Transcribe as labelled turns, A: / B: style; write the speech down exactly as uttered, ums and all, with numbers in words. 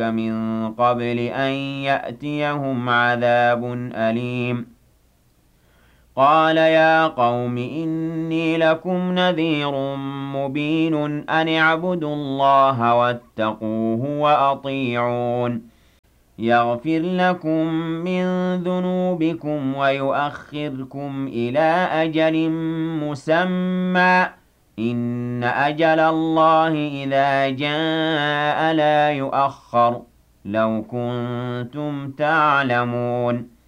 A: مِن قَبْلِ أَن يَأْتِيَهُمْ عَذَابٌ أَلِيمٌ قَالَ يَا قَوْمِ إِنِّي لَكُمْ نَذِيرٌ مُّبِينٌ أَنِ اعْبُدُوا اللَّهَ وَاتَّقُوهُ وَأَطِيعُونِ يَغْفِرْ لَكُم مِّن ذُنُوبِكُمْ وَيُؤَخِّرْكُمْ إِلَىٰ أَجَلٍ مُّسَمًّى ۚ إِنَّ أَجَلَ اللَّهِ إِذَا جَاءَ لَا يُؤَخَّرُ ۖ لَوْ كُنتُمْ تَعْلَمُونَ